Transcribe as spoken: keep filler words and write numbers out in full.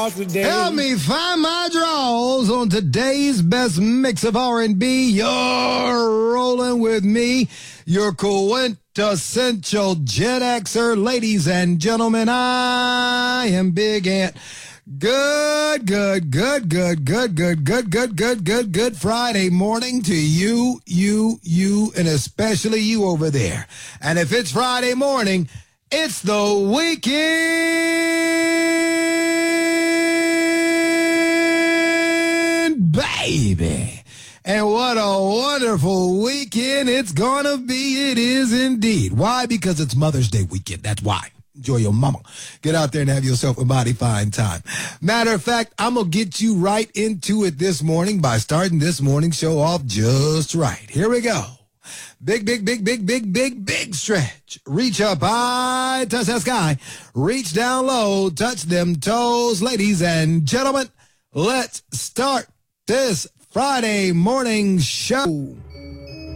draws today. Help me find my draws on today's best mix of R and B. You're rolling with me, your quintessential Gen Xer. Ladies and gentlemen, I am Big Ant. Good, good, good, good, good, good, good, good, good, good, good Friday morning to you, you, you, and especially you over there. And if it's Friday morning, it's the weekend, baby. And what a wonderful weekend it's gonna be. It is indeed. Why? Because it's Mother's Day weekend. That's why. Enjoy your mama. Get out there and have yourself a mighty fine time. Matter of fact, I'm going to get you right into it this morning by starting this morning show off just right. Here we go. Big, big, big, big, big, big, big stretch. Reach up high, touch that sky. Reach down low, touch them toes. Ladies and gentlemen, let's start this Friday morning show.